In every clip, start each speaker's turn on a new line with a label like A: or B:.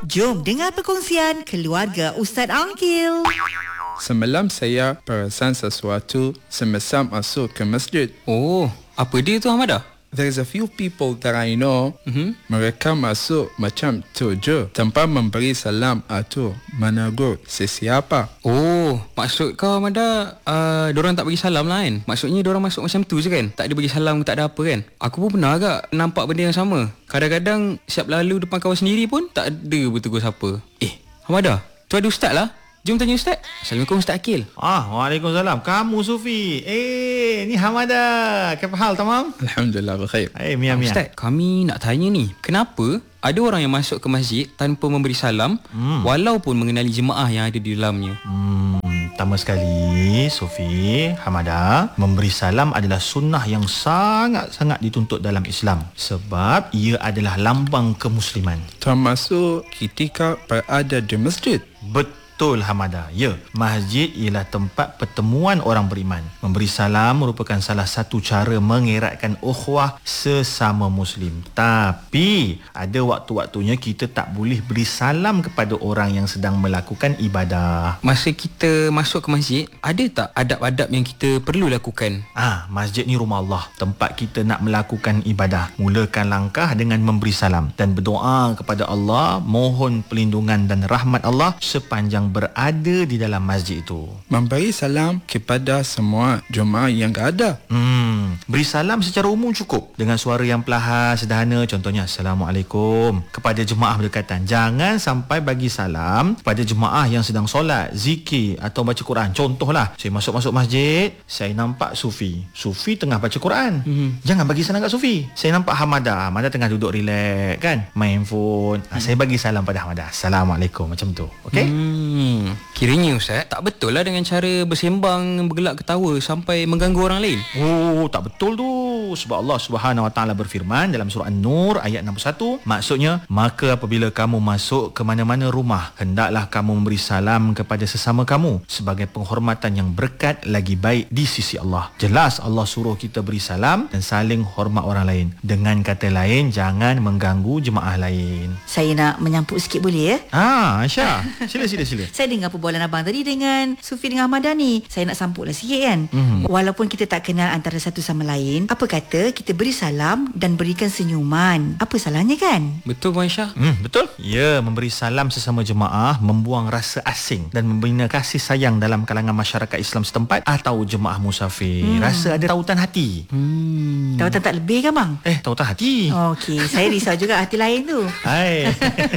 A: Jom dengar perkongsian keluarga Ustaz Angkil.
B: Semalam saya perasan sesuatu semasa masuk ke masjid.
C: Oh, apa dia tu Hamadah?
B: There's a few people that I know, mereka masuk macam tu je, tanpa memberi salam atau menegur sesiapa.
C: Oh, maksud kau Hamadah, diorang tak bagi salam lah kan? Maksudnya diorang masuk macam tu je kan? Tak ada bagi salam, tak ada apa kan? Aku pun pernah agak nampak benda yang sama. Kadang-kadang siap lalu depan kawan sendiri pun tak ada bertegur siapa. Hamadah, tu ada ustaz lah. Jom tanya Ustaz. Assalamualaikum Ustaz Akil.
D: Waalaikumsalam. Kamu Sufi. Ni Hamadah. Kaifa hal, tamam?
B: Alhamdulillah berkhair.
D: Mia.
C: Ustaz, kami nak tanya ni. Kenapa ada orang yang masuk ke masjid tanpa memberi salam walaupun mengenali jemaah yang ada di dalamnya?
D: Pertama sekali, Sufi, Hamadah, memberi salam adalah sunnah yang sangat-sangat dituntut dalam Islam. Sebab ia adalah lambang kemusliman.
B: Termasuk ketika berada di masjid.
D: Betul Hamadah. Ya, masjid ialah tempat pertemuan orang beriman. Memberi salam merupakan salah satu cara mengeratkan ukhuwah sesama Muslim. Tapi ada waktu-waktunya kita tak boleh beri salam kepada orang yang sedang melakukan ibadah.
C: Masa kita masuk ke masjid, ada tak adab-adab yang kita perlu lakukan?
D: Masjid ni rumah Allah, tempat kita nak melakukan ibadah. Mulakan langkah dengan memberi salam dan berdoa kepada Allah, mohon perlindungan dan rahmat Allah sepanjang berada di dalam masjid itu.
B: Memberi salam kepada semua jemaah yang ada.
D: Beri salam secara umum cukup dengan suara yang perlahan, sederhana. Contohnya Assalamualaikum kepada jemaah berdekatan. Jangan sampai bagi salam kepada jemaah yang sedang solat, zikir atau baca Quran. Contohlah, saya masuk masjid, saya nampak Sufi tengah baca Quran. Jangan bagi salam kat Sufi. Saya nampak Hamadah tengah duduk relax kan, main handphone. Saya bagi salam pada Hamadah. Assalamualaikum, macam tu. Okey?
C: Kiranya Ustaz, tak betul lah dengan cara bersembang, bergelak ketawa sampai mengganggu orang lain.
D: Tak betul tu. Sebab Allah Subhanahu Wa Taala berfirman dalam surah An-Nur ayat 61, maksudnya, maka apabila kamu masuk ke mana-mana rumah, hendaklah kamu memberi salam kepada sesama kamu sebagai penghormatan yang berkat lagi baik di sisi Allah. Jelas Allah suruh kita beri salam dan saling hormat orang lain. Dengan kata lain, jangan mengganggu jemaah lain.
A: Saya nak menyampuk sikit boleh ya?
D: Aisyah, sila.
A: Saya dengar perbualan abang tadi dengan Sufi dengan Hamadah ni. Saya nak sampuklah sikit kan. Walaupun kita tak kenal antara satu sama lain, apa kata kita beri salam dan berikan senyuman? Apa salahnya kan?
C: Betul Puan Aisyah?
D: Betul. Ya, memberi salam sesama jemaah membuang rasa asing dan membina kasih sayang dalam kalangan masyarakat Islam setempat atau jemaah musafir. Rasa ada tautan hati.
A: Tautan tak lebih kan bang?
D: Tautan hati.
A: Okey, saya risau juga hati lain tu.
D: Hai.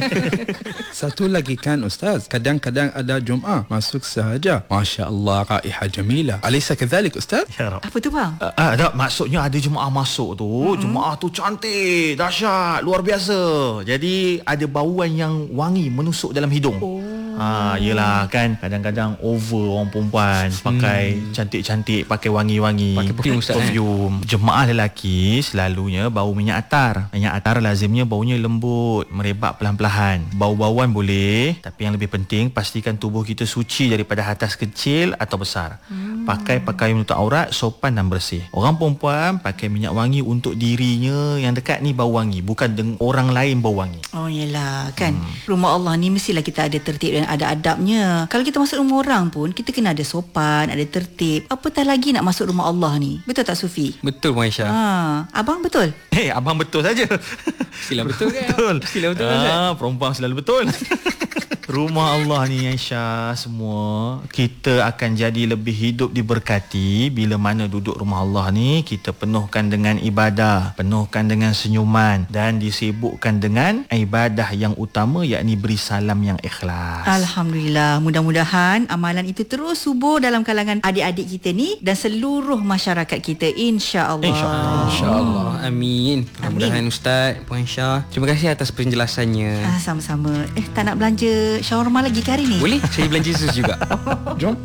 B: Satu lagi kan Ustaz, kadang-kadang ada jemaah masuk sahaja, Masya Allah, raihah jamilah. Alaysa kadhalik Ustaz?
D: Ya Rab.
A: Apa tu bang?
D: Tak, maksudnya ada jemaah masuk tu, jemaah tu cantik, dahsyat, luar biasa. Jadi ada bauan yang wangi menusuk dalam hidung. Yelah kan, kadang-kadang over orang perempuan pakai cantik-cantik, pakai wangi-wangi,
C: pakai perfume Ustaz.
D: Jemaah lelaki selalunya bau minyak atar. Minyak atar lazimnya baunya lembut, merebak pelan-pelan. Bau-bauan boleh, tapi yang lebih penting pastikan tubuh kita suci daripada hadas kecil atau besar. Pakai pakaian menutup aurat, sopan dan bersih. Orang perempuan pakai minyak wangi untuk dirinya yang dekat ni bau wangi, bukan dengan orang lain bau wangi.
A: Oh yelah kan, rumah Allah ni mestilah kita ada tertib dan ada adabnya. Kalau kita masuk rumah orang pun, kita kena ada sopan, ada tertib. Apatah lagi nak masuk rumah Allah ni. Betul tak Sufi?
C: Betul Puan Aisyah.
A: Abang betul?
D: Abang betul saja.
C: Sila betul kan?
D: Betul.
C: Sila betul kan?
D: Perempuan selalu betul. Rumah Allah ni Aisyah, semua kita akan jadi lebih hidup diberkati bila mana duduk rumah Allah ni kita penuhkan dengan ibadah, penuhkan dengan senyuman dan disibukkan dengan ibadah yang utama, yakni beri salam yang ikhlas.
A: Alhamdulillah, mudah-mudahan amalan itu terus subur dalam kalangan adik-adik kita ni dan seluruh masyarakat kita, insya-Allah.
C: InsyaAllah. Amin. Mudah-mudahan Ustaz, Puan Aisyah, terima kasih atas penjelasannya.
A: Sama-sama. Tak nak belanja shawarma lagi ke hari ni?
C: Boleh? Saya belanja sus juga.
B: Jom.